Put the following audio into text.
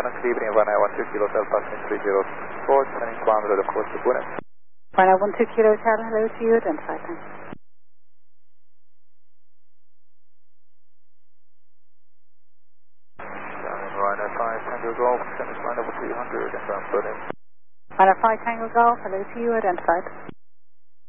good evening, 112 Kilo Hotel, passing 304, sending 100, of course, to Pune. 112 Kilo Hotel, hello to you, identify, thanks. Ryanair 5 Tango Golf, send us line over 300, and transfer in. Ryanair 5 Tango Golf, hello to you, identified.